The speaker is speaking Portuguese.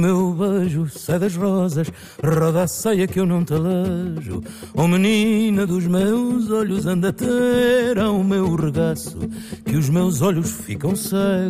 Meu beijo sai das rosas, roda a saia que eu não te alejo. Oh menina dos meus olhos, anda a ter ao meu regaço, que os meus olhos ficam cegos